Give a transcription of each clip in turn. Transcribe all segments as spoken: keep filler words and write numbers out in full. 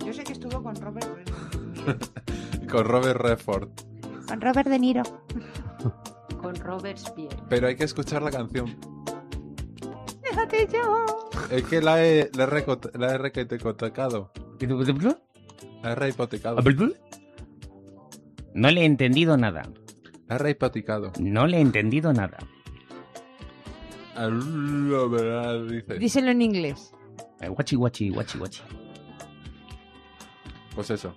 Yo sé que estuvo con Robert Redford. Con Robert Redford. Con Robert De Niro. Con Robespierre. Pero hay que escuchar la canción. Déjate yo. Es que la he, la he, recot- la he recotecado. La he reipotecado. No le he entendido nada. La he reipotecado. No le he entendido nada. Dice. Díselo en inglés. Eh, Guachi, guachi, guachi, guachi. Pues eso.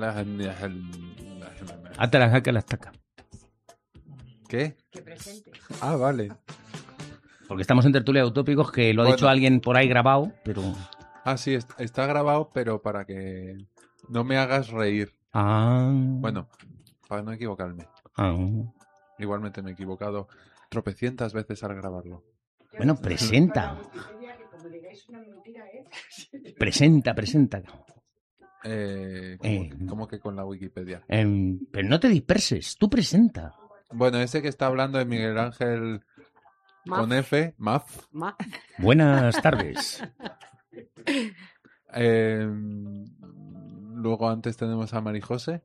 Hasta la jaca las taca. ¿Qué? Que presente. Ah, vale. Porque estamos en tertulia de utópicos, que lo ha Bueno. dicho alguien por ahí grabado, pero... Ah, sí, est- está grabado, pero para que no me hagas reír. Ah. Bueno, para no equivocarme. Ah. Igualmente me he equivocado tropecientas veces al grabarlo. Bueno, presenta. Presenta, presenta. Eh, Eh. ¿cómo, que, cómo que con la Wikipedia? Em, pero no te disperses, tú presenta. Bueno, ese que está hablando es Miguel Ángel Maf. con F, Maf. Ma- Buenas tardes. Eh, luego antes tenemos a Marijose.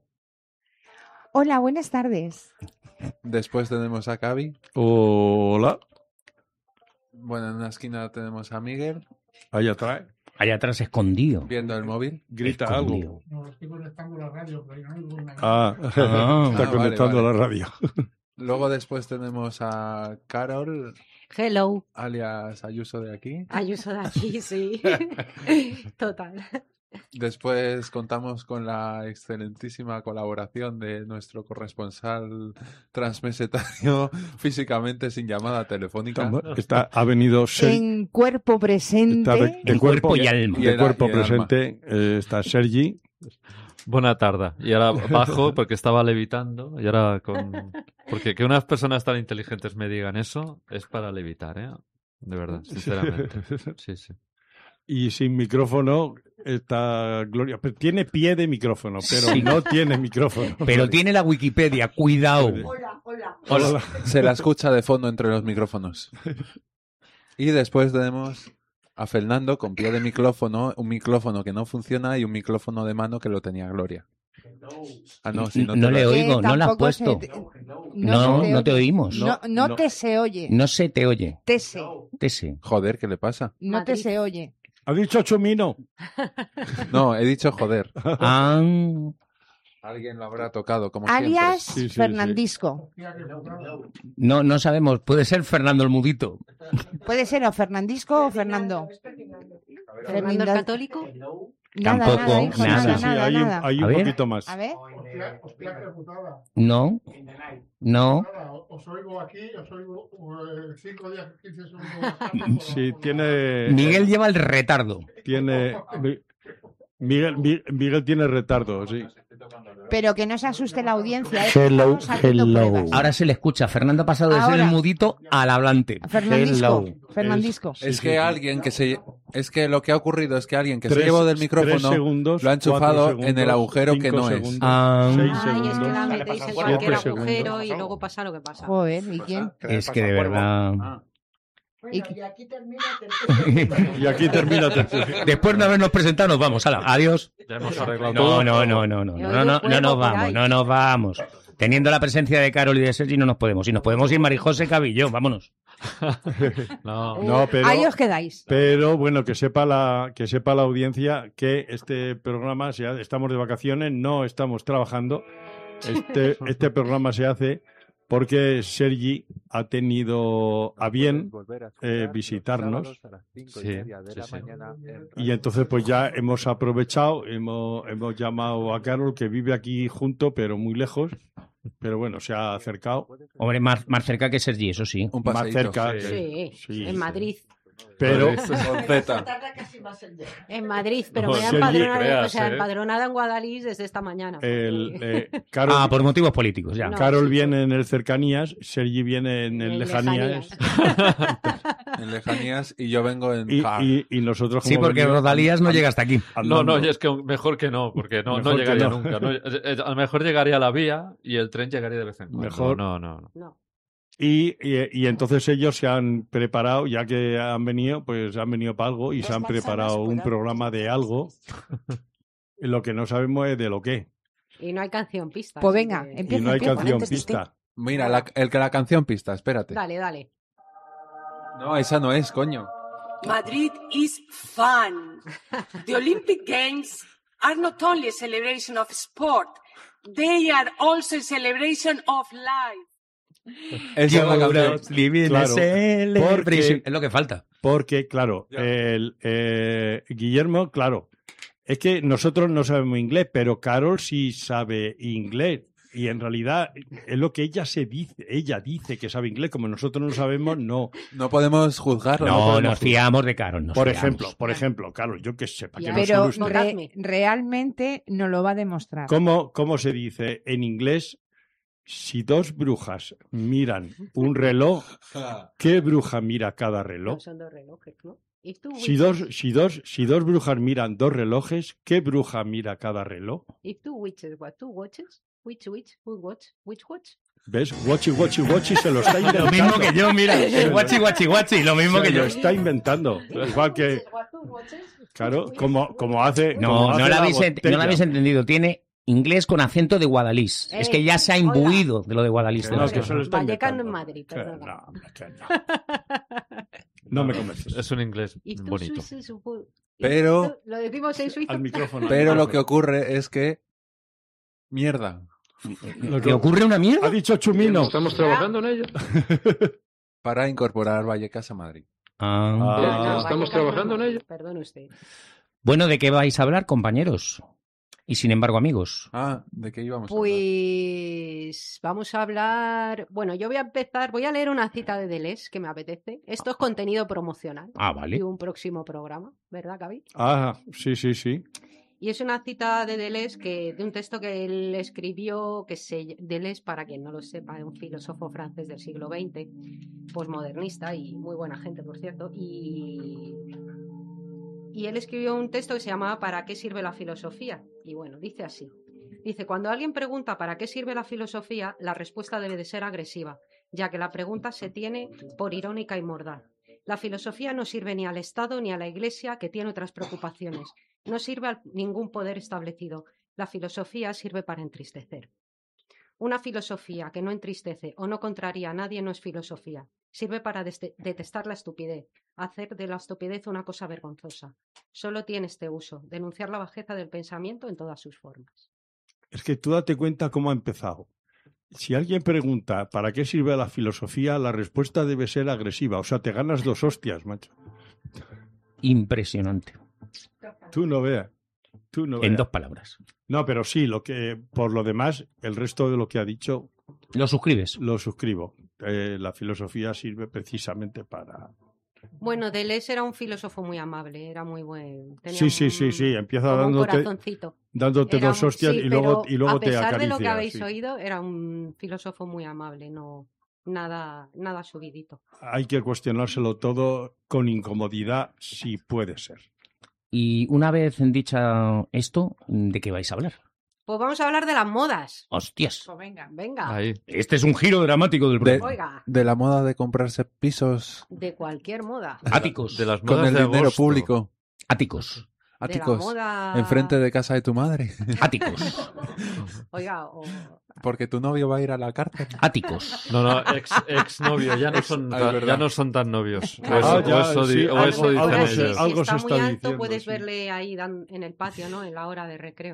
Hola, buenas tardes. Después tenemos a Cavi. Hola. Bueno, en una esquina tenemos a Miguel Ahí atrás. Allá atrás escondido. viendo el móvil. Grita Escondido. algo. No, estoy conectando la radio, pero no oigo una- Ah, Ah. está Ah, conectando vale, vale. la radio. Luego después tenemos a Carol, Hello. alias Ayuso de aquí. Ayuso de aquí, sí. Total. Después contamos con la excelentísima colaboración de nuestro corresponsal transmesetario físicamente sin llamada telefónica. Está, ha venido Ser- En cuerpo presente. está de, de En cuerpo y alma. de Y el- cuerpo y el alma. presente. eh, está Sergi. Buena tarde. Y ahora bajo porque estaba levitando. Y ahora con. Porque que unas personas tan inteligentes me digan eso es para levitar, ¿eh? De verdad, sinceramente. Sí, sí. Y sin micrófono está Gloria. Pero tiene pie de micrófono, pero Sí. no tiene micrófono. Pero tiene la Wikipedia, cuidado. Hola, hola. Hola. Se la escucha de fondo entre los micrófonos. Y después tenemos a Fernando con pie de micrófono, un micrófono que no funciona y un micrófono de mano que lo tenía Gloria. Ah, no, si no, No te le lo- oigo, Que no la has tampoco se puesto. te- No, se no te oye. oímos. No, no No. te se oye. No se te oye. Te se. Tese. Joder, ¿qué le pasa? No te Madrid. se oye. Ha dicho Chumino. No, he dicho joder. Ah, Alguien lo habrá tocado, como Alias Sí, sí, sí. Fernandisco. no, no sabemos. Puede ser Fernando el Mudito. Puede ser o Fernandisco o Fernando. Fernando el Católico. Nada, Tampoco, nada, hijo, nada. nada, Sí, sí, nada, hay un, nada. hay un A ver. poquito más. A ver. Hostia, hostia, qué putada. No, no. Nada, os oigo aquí, os oigo eh, cinco días, quince segundos. Sí, tiene. Miguel lleva el retardo. Tiene. Mi- Miguel, Mi- Miguel tiene retardo, sí. Pero que no se asuste la audiencia. ¿eh? Hello, Estamos haciendo hello. pruebas. Ahora se le escucha. Fernando ha pasado de ser Ahora. el mudito al hablante. Fernandisco. Hello. Fernandisco. Sí, Es sí, que sí. alguien que se... Es que lo que ha ocurrido es que alguien que se Tres- llevó del tres micrófono segundos, lo ha enchufado cuatro en el segundos, agujero que cinco no es. segundos, Ah. seis Ay, es que segundos. la metéis en Siete cualquier segundos. agujero y luego pasa lo que pasa. Joder, ¿y quién? Es que de verdad. ¿Y Y aquí termina. Y aquí termina. Después de habernos presentado, nos vamos. Hala, adiós. Ya hemos arreglado No, todo. no, no, no, no, Yo no, no, no, fuego no nos por vamos, ahí. no nos vamos. Teniendo la presencia de Carol y de Sergi no nos podemos. Y nos podemos ir Marijose, Cabillo, vámonos. No. No, pero. Ahí os quedáis. Pero bueno, que sepa la que sepa la audiencia que este programa se ha- estamos de vacaciones, no estamos trabajando. Este este programa se hace porque Sergi ha tenido a bien eh, visitarnos. Sí, sí, sí. Y entonces pues ya hemos aprovechado, hemos, hemos llamado a Carol que vive aquí junto pero muy lejos, pero bueno, se ha acercado Hombre, más, más cerca que Sergi, eso sí. Un más paseíto. cerca. sí. que- Sí, sí, en sí. Madrid. Pero Con Z. En Madrid, pero No, me da sí, empadronada, creas, o sea, ¿eh? empadronada en Guadalís desde esta mañana. el, eh, Carol, Ah, por motivos políticos, ya. No. Carol sí. viene en el cercanías, Sergi viene en el En lejanías. En lejanías y yo vengo en Y, car. y- y nosotros Sí, como porque venimos Rodalías no and- llega hasta aquí. No, andando. no, y es que mejor que no, porque no, no Mejor que llegaría no. nunca. No, eh, eh, a lo mejor llegaría a la vía y el tren llegaría de vez en cuando. Mejor. No, no, no. No. Y, y, y entonces ellos se han preparado, ya que han venido, pues han venido para algo y se han preparado un programa de algo. Lo que no sabemos es de lo que. Y no hay canción pista. Pues así venga, que- Y empieza. no hay empieza. canción pista. Mira, la, el que la canción pista, espérate. Dale, dale. No, esa no es, coño. Madrid is fun. The Olympic Games are not only a celebration of sport, they are also a celebration of life. Esa es la canción. Claro, porque- Es lo que falta. Porque, claro, Ya. el, eh, Guillermo, claro, es que nosotros no sabemos inglés, pero Carol sí sabe inglés. Y en realidad es lo que ella se dice, ella dice que sabe inglés, como nosotros no sabemos, no. No podemos juzgarlo. no No, podemos nos fiamos de Carol. nos Por fiamos. ejemplo, por ejemplo, Carol, yo que sé, para que Ya. nos Pero ilustre. re- Contadme. realmente nos lo va a demostrar. ¿Cómo, ¿Cómo se dice en inglés? Si dos brujas miran un reloj, ¿qué bruja mira cada reloj? No, son dos relojes, ¿no? If two Si witches- dos, si, dos, si dos brujas miran dos relojes, ¿qué bruja mira cada reloj? If two witches what two watches, which witch, who watch, which watch? ¿Ves? Watchy, watchy, watchy se lo está inventando. Lo mismo que yo, mira. El guachi, guachi, guachi. Lo mismo Se que lo yo. está inventando. Igual que, What two watches? claro, como, como hace. como No, hace no lo la habéis, ent- no botella. lo habéis entendido. Tiene inglés con acento de Guadalís. Eh, es que ya se ha oiga. imbuido de lo de Guadalís. Que de no, las que cosas. se lo está Vallecano inventando. en Madrid, Que perdona. no, hombre, que no. No me convences. Es un inglés If two bonito. Swisses who- Pero- if two- Lo decimos en suizo. Al micrófono. Pero lo que ocurre es que... Mierda. Lo ¿Que ocurre una Ha mierda? dicho Chumino. Estamos trabajando en ello. Para incorporar Vallecas a Madrid. Ah. Ah. No, estamos Vallecano trabajando no, en ello. Perdone usted. Bueno, ¿de qué vais a hablar, compañeros? Y sin embargo, amigos. Ah, ¿de qué íbamos a hablar? Pues vamos a hablar. Bueno, yo voy a empezar. Voy a leer una cita de Deleuze que me apetece. Esto es contenido promocional Ah, de vale. un próximo programa, ¿verdad, Gaby? Ah, sí, sí, sí. Y es una cita de Deleuze que, de un texto que él escribió, que se, Deleuze, para quien no lo sepa, es un filósofo francés del siglo veinte, posmodernista y muy buena gente, por cierto. Y, y él escribió un texto que se llamaba ¿Para qué sirve la filosofía? Y bueno, dice así. Dice, cuando alguien pregunta ¿para qué sirve la filosofía?, la respuesta debe de ser agresiva, ya que la pregunta se tiene por irónica y mordaz. La filosofía no sirve ni al Estado ni a la Iglesia, que tiene otras preocupaciones. No sirve a ningún poder establecido. La filosofía sirve para entristecer. Una filosofía que no entristece o no contraría a nadie no es filosofía. Sirve para deste- detestar la estupidez, hacer de la estupidez una cosa vergonzosa. Solo tiene este uso, denunciar la bajeza del pensamiento en todas sus formas. Es que tú date cuenta cómo ha empezado. Si alguien pregunta ¿para qué sirve la filosofía?, la respuesta debe ser agresiva. O sea, te ganas dos hostias, macho. Impresionante. Tú no veas. Tú no En veas. dos palabras. No, pero sí, lo que, por lo demás, el resto de lo que ha dicho ¿Lo suscribes? lo suscribo. Eh, la filosofía sirve precisamente para... Bueno, Deleuze era un filósofo muy amable, era muy buen. tenía Sí, sí, un- sí, sí. Empieza como un dándote, corazoncito. dándote Era dos un- hostias sí, y luego, pero y luego a te pesar acaricia. de lo que habéis sí. oído, era un filósofo muy amable, no nada, nada subidito. Hay que cuestionárselo todo con incomodidad, si puede ser. Y una vez dicha esto, ¿de qué vais a hablar? Pues vamos a hablar de las modas. Hostias. Pues venga. Venga, Ahí. Este es un giro dramático del De, programa. oiga, de la moda de comprarse pisos de cualquier moda. Áticos. De las con modas el de dinero agosto. público. Áticos. De la Áticos. moda. Enfrente de casa de tu madre. Áticos. Oiga, o... Porque tu novio va a ir a la cárcel. Áticos. No, no, ex, ex novio, ya no son, Ah, es verdad. ya no son tan novios. O Ah, eso, ya, o eso, di- sí, o algo- eso dicen algo si, se- ellos. si algo está se muy está alto, diciendo, puedes sí. verle ahí dan- en el patio, ¿no? En la hora de recreo.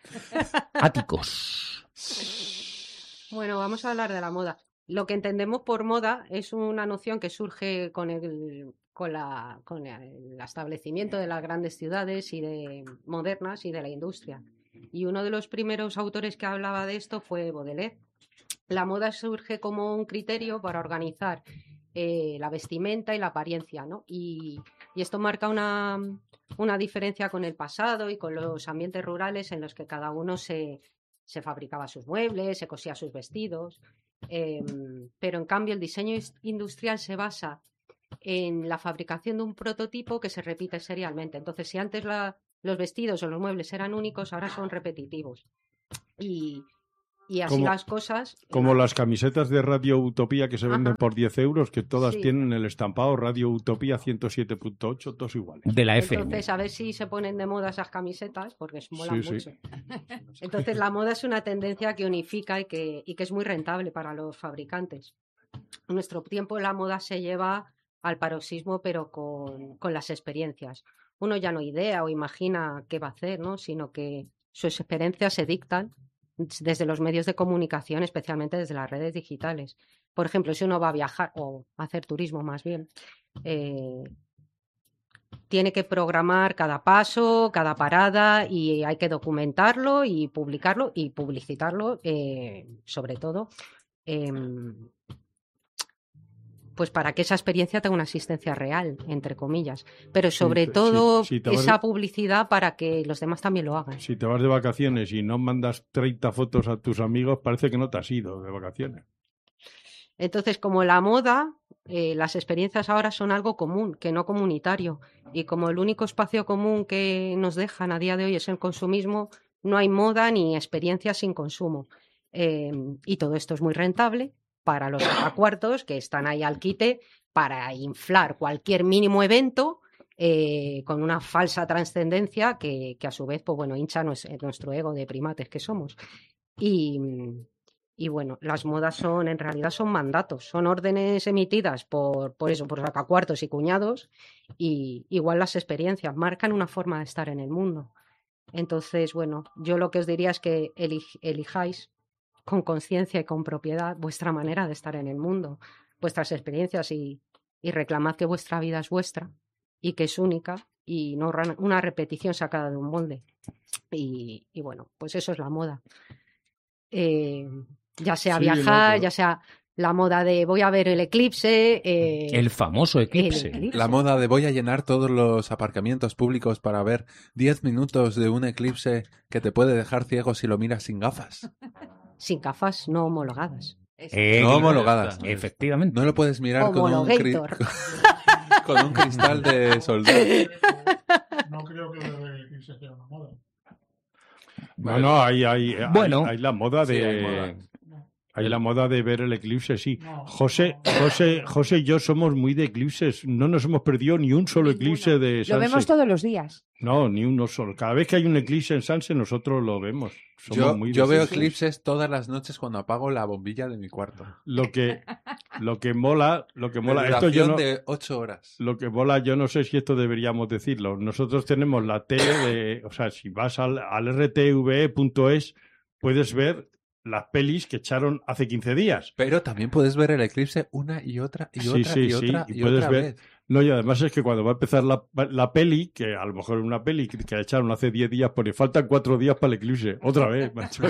Áticos. Bueno, vamos a hablar de la moda. Lo que entendemos por moda es una noción que surge con el, con la, con el establecimiento de las grandes ciudades y de modernas y de la industria. Y uno de los primeros autores que hablaba de esto fue Baudelaire. La moda surge como un criterio para organizar eh, la vestimenta y la apariencia, ¿no? Y, y esto marca una, una diferencia con el pasado y con los ambientes rurales en los que cada uno se, se fabricaba sus muebles, se cosía sus vestidos. Eh, pero en cambio el diseño is- industrial se basa en la fabricación de un prototipo que se repite serialmente. Entonces, si antes la- los vestidos o los muebles eran únicos, ahora son repetitivos. Y, Y así Como- las cosas... Como las camisetas de Radio Utopía que se venden Ajá. por diez euros, que todas Sí. tienen el estampado Radio Utopía ciento siete punto ocho, todos iguales. De la F M. Entonces, a ver si se ponen de moda esas camisetas, porque es- molan Sí, sí. mucho. Entonces, la moda es una tendencia que unifica y que, y que es muy rentable para los fabricantes. En nuestro tiempo, la moda se lleva al paroxismo, pero con, con las experiencias. Uno ya no idea o imagina qué va a hacer, ¿no? Sino que sus experiencias se dictan desde los medios de comunicación, especialmente desde las redes digitales. Por ejemplo, si uno va a viajar o a hacer turismo más bien, eh, tiene que programar cada paso, cada parada y hay que documentarlo y publicarlo y publicitarlo, eh, sobre todo, em, pues para que esa experiencia tenga una existencia real, entre comillas. Pero sobre te- todo si- si te vas esa de- publicidad para que los demás también lo hagan. Si te vas de vacaciones y no mandas treinta fotos a tus amigos, parece que no te has ido de vacaciones. Entonces, como la moda, eh, las experiencias ahora son algo común, que no comunitario. Y como el único espacio común que nos dejan a día de hoy es el consumismo, no hay moda ni experiencia sin consumo. Eh, y todo esto es muy rentable para los sacacuartos que están ahí al quite para inflar cualquier mínimo evento eh, con una falsa trascendencia que, que a su vez, pues bueno, hincha nues- nuestro ego de primates que somos. Y, y bueno, las modas son, en realidad son mandatos, son órdenes emitidas por, por eso, por sacacuartos y cuñados, y igual las experiencias marcan una forma de estar en el mundo. Entonces, bueno, yo lo que os diría es que elij- elijáis con conciencia y con propiedad vuestra manera de estar en el mundo, vuestras experiencias y, y reclamad que vuestra vida es vuestra y que es única y no ra- una repetición sacada de un molde. Y, y bueno, pues eso es la moda. Eh, ya sea Sí, no, viajar, pero- ya sea la moda de voy a ver el eclipse. eh, El famoso eclipse. el eclipse. La moda de voy a llenar todos los aparcamientos públicos para ver diez minutos de un eclipse que te puede dejar ciego si lo miras sin gafas. Sin gafas no homologadas. Eh, No homologadas. Efectivamente. No lo puedes mirar con un, cri- Homologator. con un cristal de soldado. No creo que lo del eclipse sea una moda. Bueno, hay, hay, hay- Bueno. hay la moda Sí, de... hay moda. Hay la moda de ver el eclipse, sí. No. José, José, José y yo somos muy de eclipses. No nos hemos perdido ni un solo eclipse de Lo Sanse. vemos todos los días. No, ni uno solo. Cada vez que hay un eclipse en Sanse, nosotros lo vemos. Somos Yo, muy de yo veo eclipses. eclipses todas las noches cuando apago la bombilla de mi cuarto. Lo que, lo que mola, lo que mola, De esto yo duración no, de ocho horas. lo que mola, yo no sé si esto deberíamos decirlo. Nosotros tenemos la tele de, o sea, si vas al, al r t v e punto es, puedes ver las pelis que echaron hace quince días. Pero también puedes ver el eclipse una y otra y Sí, otra sí, y sí, otra y y, puedes otra ver- vez. No, y además es que cuando va a empezar la, la peli, que a lo mejor es una peli que, que echaron hace diez días, pone faltan cuatro días para el eclipse. Otra vez, macho.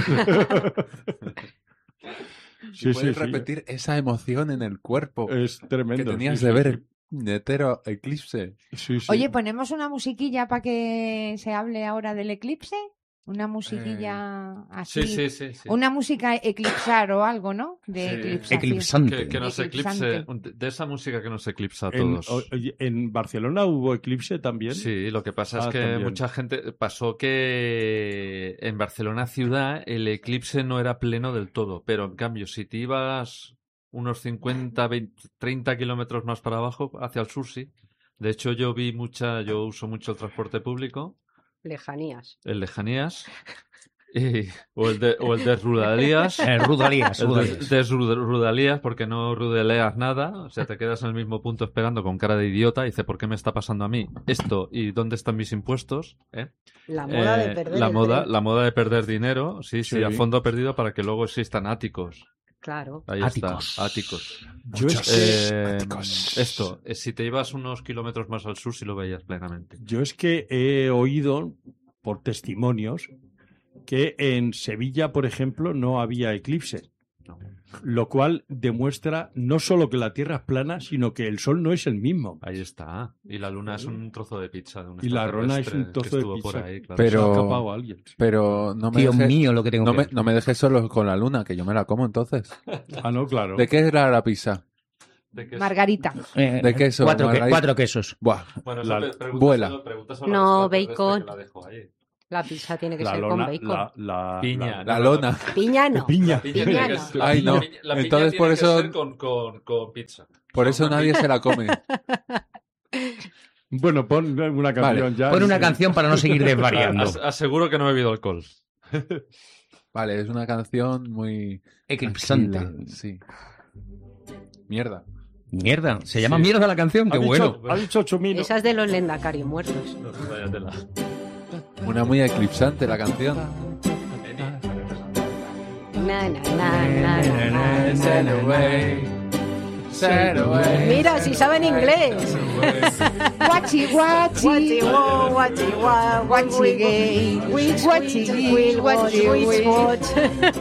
Y sí, sí, puedes sí. repetir esa emoción en el cuerpo Es que tremendo. tenías sí, de sí, ver sí. el puñetero eclipse. Sí, sí. Oye, ¿ponemos una musiquilla para que se hable ahora del eclipse? Una musiquilla así. Sí, sí, sí. sí. Una música eclipsar o algo, ¿no? De Sí. eclipsación. Eclipsante. Que, que nos eclipse, Eclipsante. de esa música que nos eclipsa a En, todos. o- oye, ¿en Barcelona hubo eclipse también? Sí, lo que pasa es Ah, que también. mucha gente pasó que en Barcelona ciudad el eclipse no era pleno del todo, pero en cambio si te ibas unos cincuenta, veinte, treinta kilómetros más para abajo, hacia el sur sí. De hecho yo vi mucha, yo uso mucho el transporte público, Lejanías. el lejanías, y, o el de, o el de Rudalías. Eh, Rudalías, El Rudalías. de, de Rud- Rudalías, porque no rudeleas nada, o sea, te quedas en el mismo punto esperando con cara de idiota y dice, ¿por qué me está pasando a mí esto? ¿Y dónde están mis impuestos? ¿Eh? La moda de Eh, perder la el moda, tren. la moda de perder dinero, sí, sí, Sí. a fondo perdido para que luego existan áticos. Claro. Ahí Áticos. está, áticos. Yo es que, Eh, áticos. esto, eh, si te ibas unos kilómetros más al sur, sí lo veías plenamente. yo es que he oído por testimonios que en Sevilla, por ejemplo, no había eclipse. No. Lo cual demuestra no solo que la Tierra es plana, sino que el Sol no es el mismo. Ahí está. Y la luna es un trozo de pizza de un Y la luna es un extraterrestre trozo que de estuvo por pizza. ahí, claro. Pero- Se ha escapado alguien. Pero no me, Dios dejes, mío, lo que tengo no, que me, ver. no me dejes solo con la luna, que yo me la como entonces. Ah, no, claro. ¿De qué era la pizza? ¿De qué es? Margarita. Eh, ¿De queso, Cuatro, que- Margarita? cuatro quesos. Buah, Bueno, La- eso pre- pregúntaselo- vuela. pregúntaselo No, al extraterrestre bacon. que la dejó ahí. La pizza tiene que La ser lona, con bacon. la, la, Piña. La lona. Piña no. Piña. Piña tiene que no. ser- la Ay, piña- no. la piña Entonces, tiene por que eso- ser con, con, con pizza. Por eso Una nadie piña- se la come. Bueno, pon una canción Vale. ya. Pon una Sí. canción para no seguir desvariando. As- aseguro que no he bebido alcohol. Vale, es una canción muy... Eclipsante. tranquila, Sí. Mierda. Mierda, se llama Sí. Mierda la canción, Ha qué dicho, bueno. ha dicho Chumino. Esa es de los Lendakari muertos. No, vaya tela. Una muy eclipsante la canción. Na, na, na, na, na, na. Sail away, sail away. Mira, si saben inglés. Guachi, guachi. Guachi, wo, guachi, wa, Guachi gay. Which, Guachi which, gay, will watch, guachi which gay. watch.